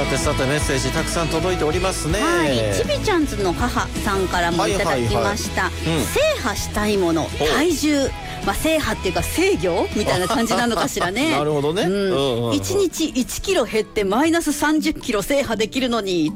さてメッセージたくさん届いておりますね。 はい、ちびちゃんズの母さんからもいただきました。制覇したいもの、体重、制覇っていうか制御みたいな感じなのかしらね。 なるほどね。 1日1キロ減ってマイナス30キロ制覇できるのに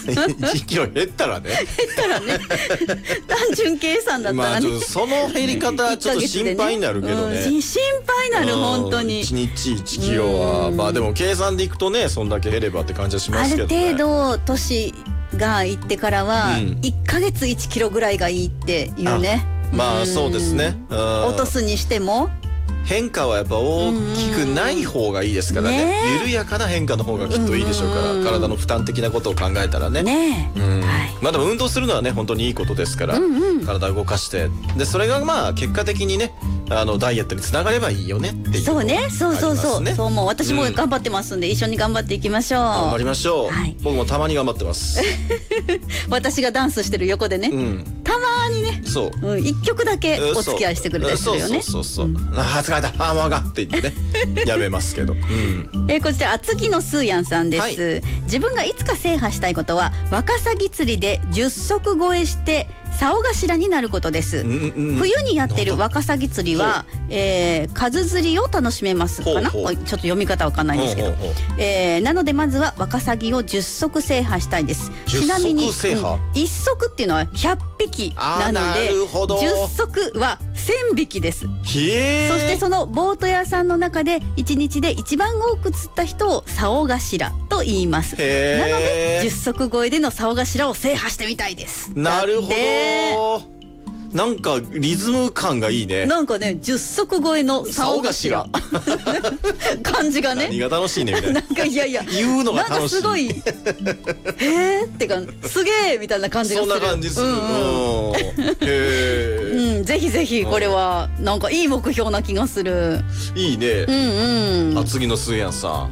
1キロ減ったらね単純計算だったらね、 その減り方はちょっと心配になるけどね。 心配なる、本当に。 1日1キロはでも計算でいくとね、そんだけ減ればって感じはしますけどね。 ある程度年がいってからは1ヶ月1キロぐらいがいいっていうね。 そうですね。 落とすにしても変化はやっぱ大きくない方がいいですからね。緩やかな変化の方がきっといいでしょうから、体の負担的なことを考えたらね。でも運動するのはね本当にいいことですから、体を動かしてでそれが結果的にねダイエットにつながればいいよねっていう。 そうね、そうもう私も頑張ってますんで、一緒に頑張っていきましょう。 頑張りましょう。僕もたまに頑張ってます。 私がダンスしてる横でね、たまにね、一曲だけお付き合いしてくれたりするよね。 そう疲れた、もうがって言ってねやめますけど。 こちら厚木のスーヤンさんです。自分がいつか制覇したいことはワカサギ釣りで10足超えして竿頭になることです。冬にやってるワカサギ釣りは数釣りを楽しめますかな。ちょっと読み方わかんないんですけど、なのでまずはワカサギを10足制覇したいです。ちなみに1足っていうのは100匹なので10足は1000匹です。そしてそのボート屋さんの中で1日で一番多く釣った人を竿頭と言います。なので10足超えでの竿頭を制覇してみたいです。 なるほど。なんかリズム感がいいね。 なんかね、10足超えの竿頭感じがね。 何が楽しいねみたいな。 なんかいや言うのが楽しい。 なんかすごいってかすげえみたいな感じがする。 そんな感じする。 ぜひぜひこれはなんかいい目標な気がする。 いいね。厚木のスーヤンさ